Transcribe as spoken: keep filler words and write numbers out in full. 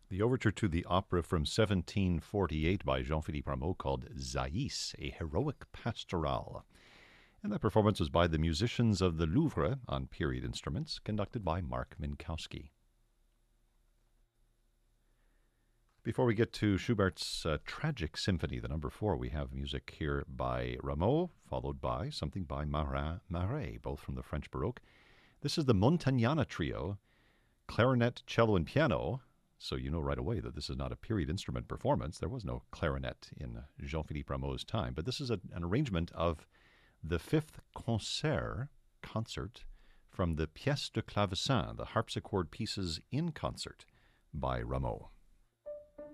The overture to the opera from seventeen forty-eight by Jean-Philippe Rameau called Zaïs, a heroic pastoral. And that performance was by the musicians of the Louvre on period instruments, conducted by Mark Minkowski. Before we get to Schubert's uh, Tragic Symphony, the number four, we have music here by Rameau, followed by something by Marin Marais, both from the French Baroque. This is the Montagnana Trio, clarinet, cello, and piano. So you know right away that this is not a period instrument performance. There was no clarinet in Jean-Philippe Rameau's time. But this is a, an arrangement of the fifth concert, concert from the Pièce de Clavecin, the harpsichord pieces in concert by Rameau.